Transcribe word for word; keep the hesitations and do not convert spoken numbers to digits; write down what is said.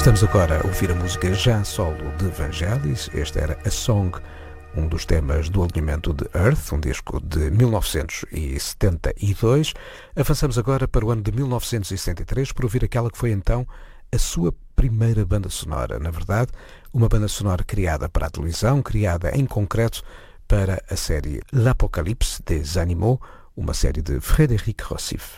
Estamos agora a ouvir a música já solo de Vangelis. Este era A Song, um dos temas do alinhamento de Earth, um disco de mil novecentos e setenta e dois. Avançamos agora para o ano de mil novecentos e setenta e três para ouvir aquela que foi então a sua primeira banda sonora. Na verdade, uma banda sonora criada para a televisão, criada em concreto para a série L'Apocalypse des Animaux, uma série de Frédéric Rossif.